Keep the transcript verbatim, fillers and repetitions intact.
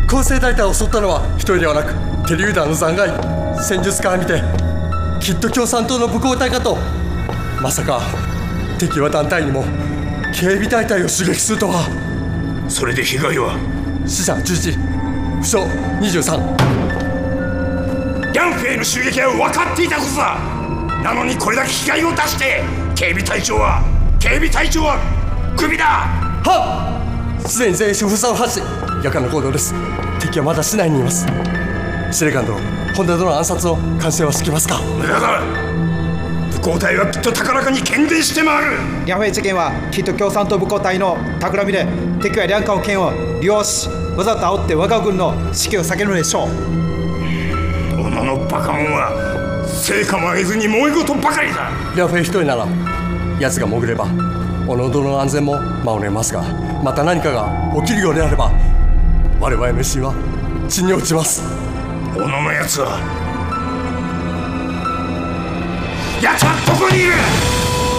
構成大隊を襲ったのは一人ではなく手榴弾の残骸。戦術から見てきっと共産党の武工隊かと。まさか敵は団体にも警備大隊を襲撃するとは。 それで被害は？ 死者じゅういち、負傷にじゅうさん。 ヤンフェイの襲撃は分かっていたことだ。なのにこれだけ被害を出して、警備隊長は警備隊長はクビだ。 はっ、すでに全員封鎖を発し、夜間の行動です。敵はまだ市内にいます。司令官殿、本田殿の暗殺を監視はしてきますか？ 無駄だ。武工隊はきっと高らかに喧伝して回る。 リャンフェイ事件はきっと共産党武工隊の企みで、敵はリャンカオ県を利用し、わざと煽って我が軍の士気を下げるのでしょう。 このバカ者は成果も上げずに燃え事ばかりだ。 リャンフェイ一人なら奴が潜れば小野殿の安全も守れますが、また何かが起きるようであれば我々の威信は地に落ちます。 小野のやつはやつはどこにいる？